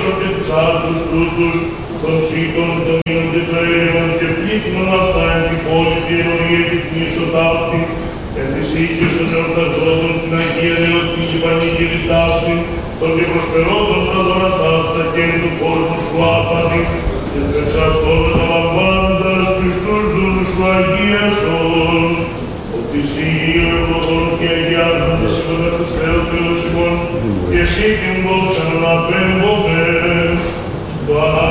ίσον και τους άλλους τούτους, των σύντων, των ίνων και των αίρεων και πλήθυνον αυτά εν την πόλη τη εννοία και την ίσο ταύτη, εν της οίκης των εορταζόντων την Αγία Νεωτήν και Πανηγύρη ταύτη, των και προσφερόντων τα δώρα ταύτα και εν του κόσμου σου άπανη, και τους εξ αυτών μεταλαμβάνοντας Χριστούς δούλους σου αγίασον, ότι εσύ ο ευλογών και αγιάζοντας υποδέ του Θεού Θεός ημών, και εσύ την δόξα να απέμπονται.